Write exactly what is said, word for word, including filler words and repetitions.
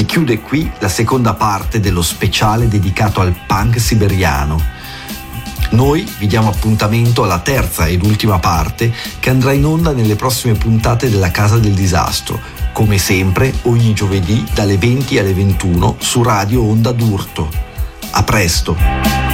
Si chiude qui la seconda parte dello speciale dedicato al punk siberiano. Noi vi diamo appuntamento alla terza ed ultima parte che andrà in onda nelle prossime puntate della Casa del Disastro, come sempre ogni giovedì dalle venti alle ventuno su Radio Onda d'Urto. A presto!